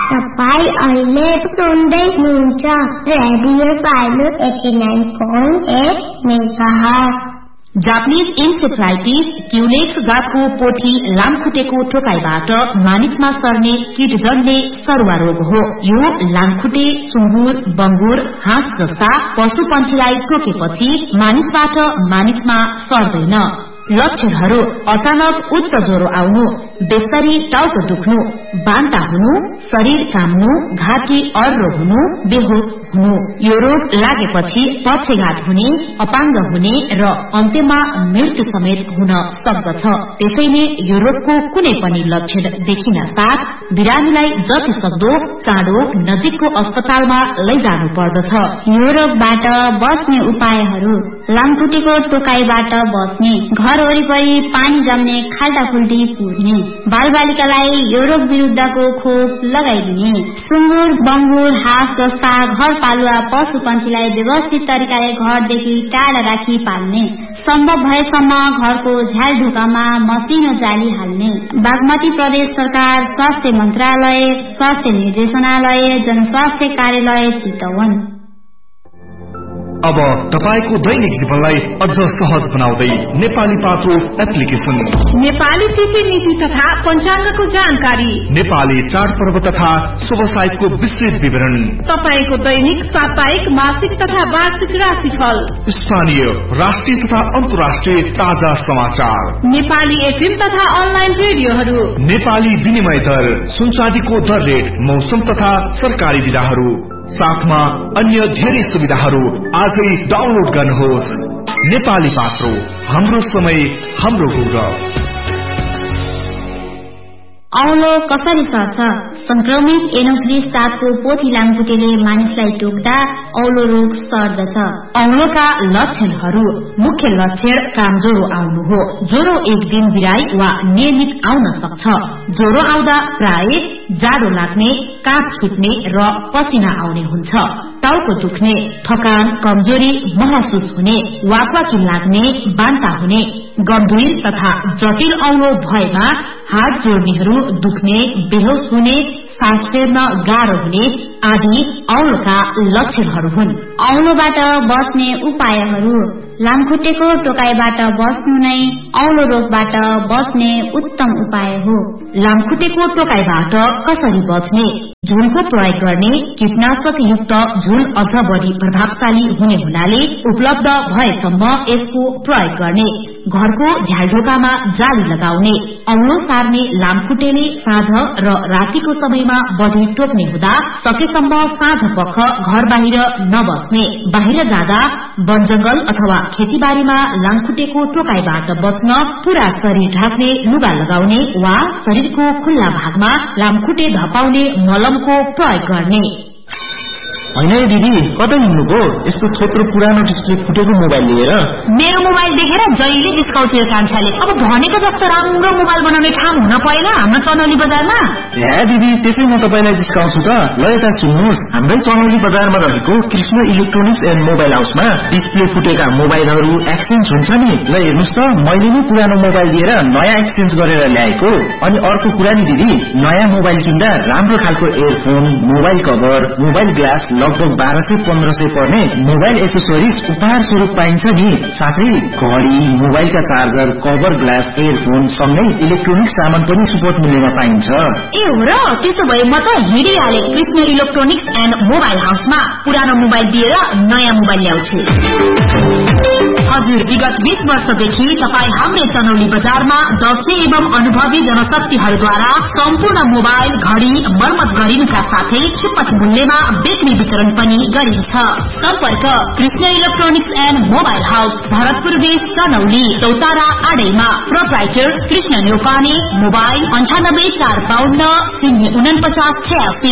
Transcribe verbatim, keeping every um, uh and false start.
तपाईँ अहिले सुन्दै हुनुहुन्छ radio silo eighty nine point at megahertz. Japanese encephalitis Culex जातको पोथी लामखुट्टेको टोकाइबाट मानिसमा सर्ने कीटजन्य सरुवा रोग हो। यो लामखुट्टे, सुँगुर, बंगुर, हाँस जस्ता पशु पन्छीलाई टोकेपछि मानिसबाट मानिसमा सर्दैन। लक्षणहरू अचानक उच्च ज्वरो आउनु, बेस्तरी टाउको दुख्नु, बान्ता हुनु, शरीर काम्नु, घाँटी अर्रो हुनु, बेहोस हुनु। यो रोग लागेपछि पक्षघात हुने, अपाङ्ग हुने र अन्त्यमा मृत्यु समेत हुन सक्दछ। त्यसैले यो रोगको कुनै पनि लक्षण देखिन साथ बिरामीलाई जति सक्दो चाँडो नजिकको अस्पतालमा लैजानु पर्दछ। यो रोगबाट बच्ने उपायहरू: लामखुट्टेको टोकाइबाट बस्ने, घर वरिपरि पानी जम्ने, खाल्टाखुल्टी पुर्ने, बालबालिकालाई यो रोग विरुद्धको खोप लगाइदिने, सुँगुर, बंगुर, हाँस जस्ता घर पालुवा पशु पन्छीलाई व्यवस्थित तरिकाले घरदेखि टाढा राखी पाल्ने, सम्भव भएसम्म घरको झ्याल ढोकामा मसिनो जाली हाल्ने। बागमती प्रदेश सरकार, स्वास्थ्य मन्त्रालय, स्वास्थ्य निर्देशनालय, जनस्वास्थ्य कार्यालय, चितवन। अब तपाईको दैनिक जीवनलाई अझ सहज बनाउँदै नेपाली पात्रो एप्लिकेशन, नेपाली तिथि मिति तथा पञ्चाङ्गको जानकारी, नेपाली चाडपर्व तथा शुभ साहित्यको विस्तृत विवरण, तपाईको दैनिक, साप्ताहिक, मासिक तथा वार्षिक राशिफल, स्थानीय, राष्ट्रिय तथा अन्तर्राष्ट्रिय ताजा समाचार, नेपाली एफएम तथा अनलाइन रेडियोहरू, नेपाली विनिमय दर, सुनचाँदीको दर रेट, मौसम तथा सरकारी विधाहरू, साथमा अन्य धेरै सुविधाहरू आजै डाउनलोड गर्नुहोस्। नेपाली पात्रो, हाम्रो समय, हाम्रो गौरव। औलो कसरी सर्छ? संक्रमित एनोफिलिस जातको पोथी लामखुट्टेले मानिसलाई टोक्दा औलो रोग सर्दछ। औलोका लक्षणहरू: मुख्य लक्षण कामज्वरो आउनु हो। ज्वरो एक दिन बिराई वा नियमित आउन सक्छ। ज्वरो आउँदा प्राय जाडो लाग्ने, काप छुट्ने र पसिना आउने हुन्छ। टाउको दुख्ने, थकान, कमजोरी महसुस हुने, वाकवाकी लाग्ने, बान्ता हुने, गम्भीर तथा जटिल औलो भएमा हात जोड्नेहरू दुख्ने, बेहोस हुने, सास फेर्न गाह्रो हुने आदि औलोका लक्षणहरू हुन्। औलोबाट बस्ने उपायहरू: लामखुट्टेको टोकाइबाट बस्नु नै औलो रोगबाट बस्ने उत्तम उपाय हो। लामखुट्टेको टोकाइबाट कसरी बच्ने? झुलको प्रयोग गर्ने। कीटनाशक युक्त झुल अझ बढी प्रभावशाली हुने हुनाले उपलब्ध भएसम्म यसको प्रयोग गर्ने। घरको झ्यालढोकामा जाली लगाउने। औलो सार्ने लामखुट्टेले साँझ र रातिको समयमा बढी टोक्ने हुँदा सकेसम्म साँझ पख घर बाहिर नबस्ने। बाहिर जाँदा वन जंगल अथवा खेतीबारीमा लामखुट्टेको टोकाइबाट बच्न पूरा शरीर ढाक्ने लुगा लगाउने वा शरीरको खुल्ला भागमा लामखुट्टे धपाउने मलमको प्रयोग गर्ने। होइन दिदी, कतै हिँड्नुभयो? यस्तो थोत्रो पुरानो डिस्प्ले फुटेको मोबाइल लिएर? मेरो मोबाइल देखेर जहिले जिस्काउँछ यो कान्छाले। अब भनेको जस्तो राम्रो मोबाइल बनाउने ठाउँ हुन परेन हाम्रो चनौली बजारमा? हे दिदी, त्यसै म तपाईलाई जिस्काउँछु त। ल यता सुन्नुहोस्, हाम्रै चनौली बजारमा रहेको कृष्ण इलेक्ट्रोनिक्स एन्ड मोबाइल हाउसमा डिस्प्ले फुटेका मोबाइलहरू एक्सचेन्ज हुन्छ नि। ल हेर्नुहोस् त, मैले नै पुरानो मोबाइल दिएर नयाँ एक्सचेन्ज गरेर ल्याएको। अनि अर्को कुरा नि दिदी, नयाँ मोबाइल किन्दा राम्रो खालको earphone, mobile cover, mobile glass लगभग बाह्र सय पन्ध्र सय पर्ने मोबाइल एसेसरिज उपहार स्वरूप पाइन्छ नि। साथै घडी, मोबाइलका चार्जर, कभर ग्लास, एयरफोन सँगै इलेक्ट्रोनिक सामान पनि सुपथ मूल्यमा पाइन्छ। ए हो र? त्यसो भए म त हिँडिहाले कृष्ण इलेक्ट्रोनिक्स एन्ड मोबाइल हाउसमा पुरानो मोबाइल दिएर नयाँ मोबाइल ल्याउँछु। हजुर, विगत बीस वर्षदेखि तपाईँ हाम्रै चनौली बजारमा दक्ष एवं अनुभवी जनशक्तिहरूद्वारा सम्पूर्ण मोबाइल, घडी मर्मत गरिनुका साथै सुपथ मूल्यमा बेच्ने वितरण पनि गरिन्छ। सम्पर्क Krishna electronics and mobile house, Bharatpur बीच, चनौली, चौतारा आडैमा। प्रोप्राइटर कृष्ण न्यौपाने। मोबाइल अन्ठानब्बे चार बाहन्न शून्य उनपचास छयासी।